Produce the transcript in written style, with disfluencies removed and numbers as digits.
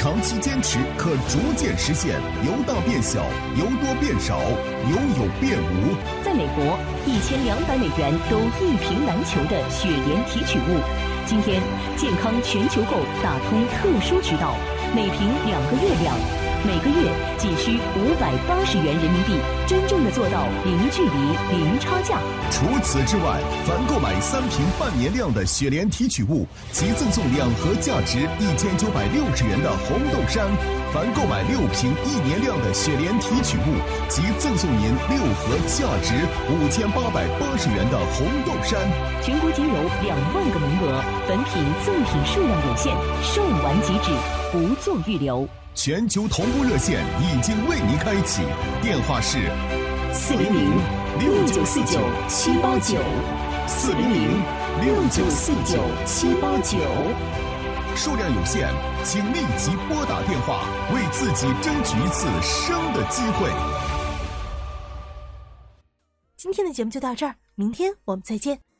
长期坚持可逐渐实现由大变小、由多变少、由有变无。 在美国，$1200都一瓶难求的雪莲提取物，今天健康全球购打通特殊渠道，每瓶2个月量，每个月仅需580元人民币，真正的做到零距离、零差价。 除此之外，凡购买3瓶半年量的雪莲提取物，即赠送2盒价值1960元的红豆杉；凡购买6瓶1年量的雪莲提取物，即赠送您6盒价值5880元的红豆杉。 全国仅有2万个名额，本品赠品数量有限，售完即止，不做预留。 全球同步热线已经为您开启，电话是 400-6949-789，400-6949-789。 数量有限，请立即拨打电话，为自己争取一次生的机会。 今天的节目就到这儿，明天我们再见。